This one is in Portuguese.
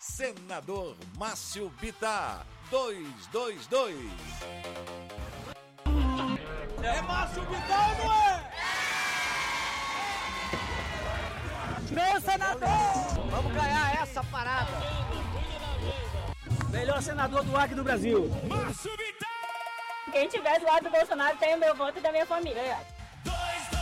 Senador Márcio Bittar, 222. É Márcio Bittar, não é? Meu senador! Vamos ganhar essa parada! Melhor senador do Acre do Brasil. Márcio Bittar! Quem tiver do lado do Bolsonaro tem o meu voto e da minha família.